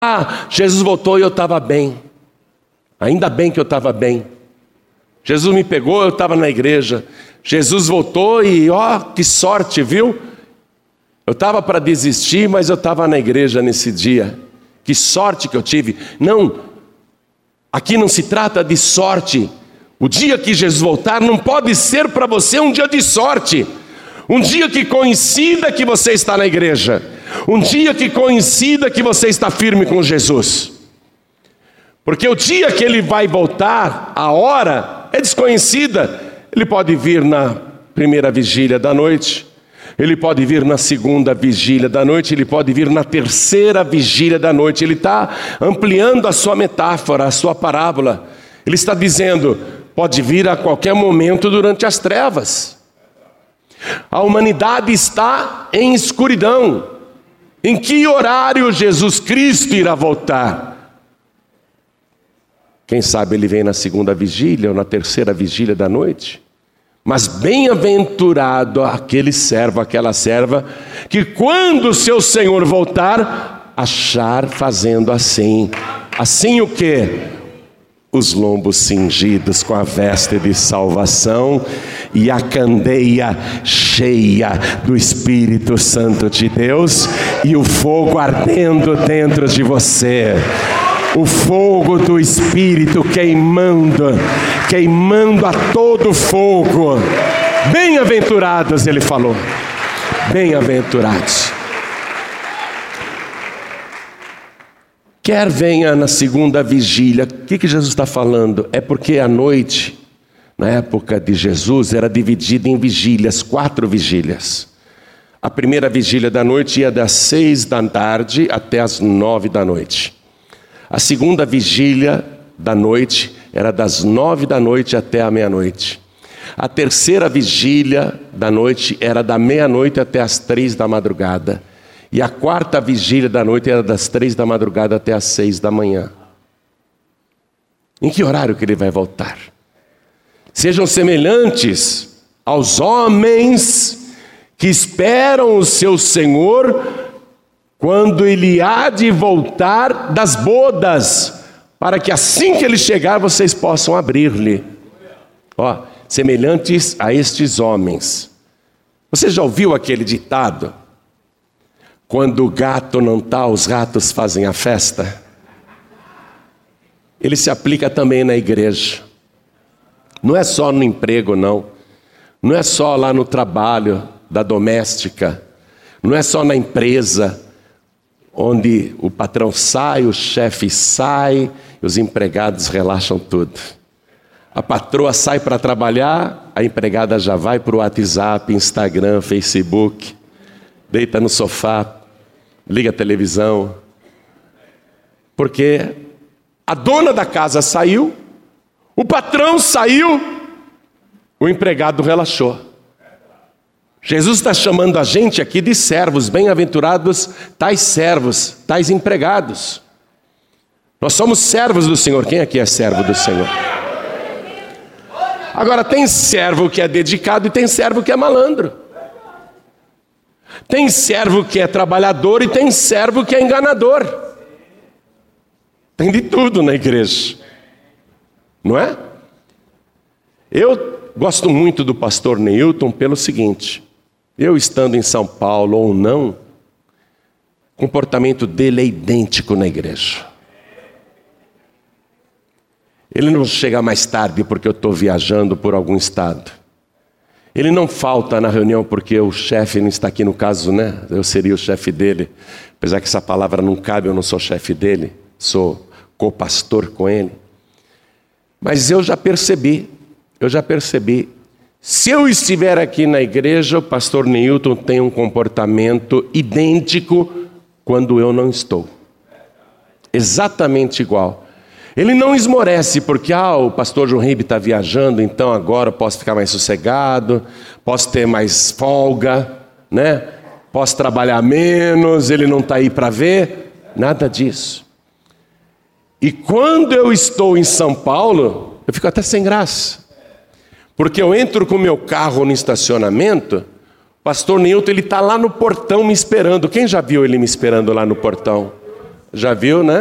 Jesus voltou e eu estava bem. Ainda bem que eu estava bem. Jesus me pegou, eu estava na igreja. Jesus voltou e que sorte, viu? Eu estava para desistir, mas eu estava na igreja nesse dia. Que sorte que eu tive. Não, aqui não se trata de sorte. O dia que Jesus voltar não pode ser para você um dia de sorte. Um dia que coincida que você está na igreja. Um dia que coincida que você está firme com Jesus. Porque o dia que ele vai voltar, a hora é desconhecida. Ele pode vir na primeira vigília da noite. Ele pode vir na segunda vigília da noite. Ele pode vir na terceira vigília da noite. Ele está ampliando a sua metáfora, a sua parábola. Ele está dizendo, pode vir a qualquer momento durante as trevas. A humanidade está em escuridão. Em que horário Jesus Cristo irá voltar? Quem sabe ele vem na segunda vigília ou na terceira vigília da noite? Mas bem-aventurado aquele servo, aquela serva, que quando seu Senhor voltar, achar fazendo assim. Assim o quê? Os lombos cingidos com a veste de salvação e a candeia cheia do Espírito Santo de Deus e o fogo ardendo dentro de você. O fogo do Espírito queimando a todo fogo. Bem-aventurados, ele falou. Bem-aventurados. Quer venha na segunda vigília. O que Jesus está falando? É porque a noite, na época de Jesus, era dividida em vigílias, 4 vigílias. A primeira vigília da noite ia das 6 da tarde até as 9 da noite. A segunda vigília da noite era das 9 da noite até a meia-noite. A terceira vigília da noite era da meia-noite até as 3 da madrugada. E a quarta vigília da noite era das 3 da madrugada até as 6 da manhã. Em que horário que ele vai voltar? Sejam semelhantes aos homens que esperam o seu Senhor quando ele há de voltar das bodas, para que assim que ele chegar vocês possam abrir-lhe. Semelhantes a estes homens. Você já ouviu aquele ditado? Quando o gato não está, os ratos fazem a festa. Ele se aplica também na igreja. Não é só no emprego, não. Não é só lá no trabalho da doméstica. Não é só na empresa, onde o patrão sai, o chefe sai, e os empregados relaxam tudo. A patroa sai para trabalhar, a empregada já vai para o WhatsApp, Instagram, Facebook, deita no sofá, liga a televisão, porque a dona da casa saiu, o patrão saiu, o empregado relaxou. Jesus está chamando a gente aqui de servos, bem-aventurados tais servos, tais empregados. Nós somos servos do Senhor. Quem aqui é servo do Senhor? Agora tem servo que é dedicado e tem servo que é malandro. Tem servo que é trabalhador e tem servo que é enganador. Tem de tudo na igreja, não é? Eu gosto muito do pastor Neilton pelo seguinte: eu estando em São Paulo ou não, o comportamento dele é idêntico na igreja. Ele não chega mais tarde porque eu estou viajando por algum estado. Ele não falta na reunião porque o chefe não está aqui, no caso, né? Eu seria o chefe dele. Apesar que essa palavra não cabe, eu não sou chefe dele. Sou co-pastor com ele. Mas eu já percebi. Se eu estiver aqui na igreja, o pastor Neilton tem um comportamento idêntico quando eu não estou. Exatamente igual. Ele não esmorece porque o pastor João Ribe está viajando, então agora eu posso ficar mais sossegado, posso ter mais folga, né? Posso trabalhar menos, ele não está aí para ver. Nada disso. E quando eu estou em São Paulo, eu fico até sem graça. Porque eu entro com o meu carro no estacionamento, o pastor Neilton está lá no portão me esperando. Quem já viu ele me esperando lá no portão? Já viu, né?